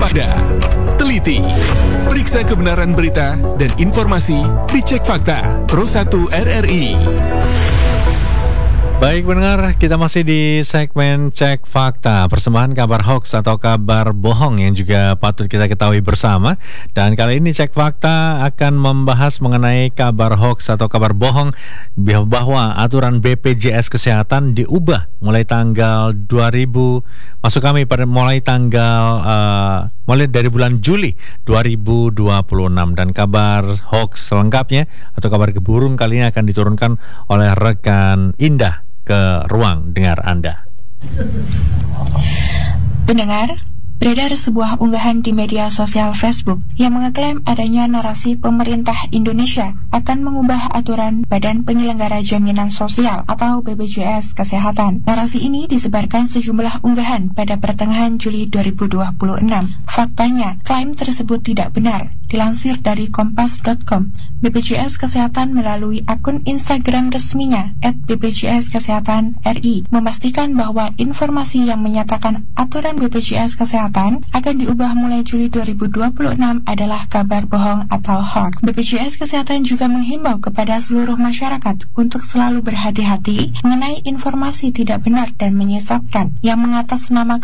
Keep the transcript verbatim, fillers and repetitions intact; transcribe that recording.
waspada, teliti, periksa kebenaran berita dan informasi di Cek Fakta Pro satu R R I. Baik pendengar, kita masih di segmen Cek Fakta, persembahan kabar hoax atau kabar bohong yang juga patut kita ketahui bersama. Dan kali ini Cek Fakta akan membahas mengenai kabar hoax atau kabar bohong bahwa aturan B P J S Kesehatan diubah mulai tanggal dua ribu, maksud kami pada mulai tanggal uh, mulai dari bulan Juli dua ribu dua puluh enam. Dan kabar hoax selengkapnya atau kabar geburung kali ini akan diturunkan oleh rekan Indah ke ruang dengar Anda. Pendengar, beredar sebuah unggahan di media sosial Facebook yang mengeklaim adanya narasi pemerintah Indonesia akan mengubah aturan Badan Penyelenggara Jaminan Sosial atau B P J S Kesehatan. Narasi ini disebarkan sejumlah unggahan pada pertengahan Juli dua ribu dua puluh enam. Faktanya, klaim tersebut tidak benar. Dilansir dari kompas titik com, B P J S Kesehatan melalui akun Instagram resminya et B P J S Kesehatan R I memastikan bahwa informasi yang menyatakan aturan B P J S Kesehatan akan diubah mulai Juli dua ribu dua puluh enam adalah kabar bohong atau hoax. B P J S Kesehatan juga menghimbau kepada seluruh masyarakat untuk selalu berhati-hati mengenai informasi tidak benar dan menyesatkan yang mengatasnamakan